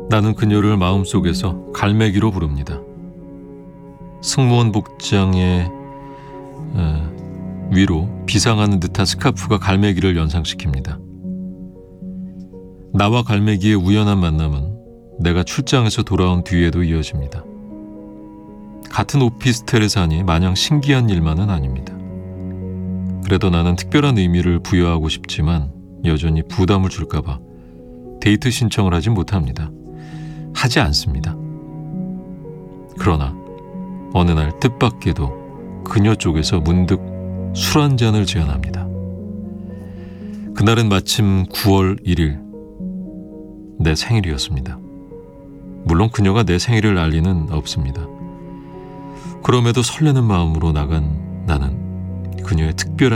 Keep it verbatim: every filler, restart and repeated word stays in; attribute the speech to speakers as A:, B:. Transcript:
A: 나는 그녀를 마음속에서 갈매기로 부릅니다. 승무원 복장의 어, 위로 비상하는 듯한 스카프가 갈매기를 연상시킵니다. 나와 갈매기의 우연한 만남은 내가 출장에서 돌아온 뒤에도 이어집니다. 같은 오피스텔에 사니 마냥 신기한 일만은 아닙니다. 그래도 나는 특별한 의미를 부여하고 싶지만 여전히 부담을 줄까봐 데이트 신청을 하지 못합니다. 하지 않습니다. 그러나 어느 날 뜻밖에도 그녀 쪽에서 문득 술 한 잔을 제안합니다. 그날은 마침 구월 일일, 내 생일이었습니다. 물론 그녀가 내 생일을 알 리는 없습니다. 그럼에도 설레는 마음으로 나간 나는 그녀의 특별한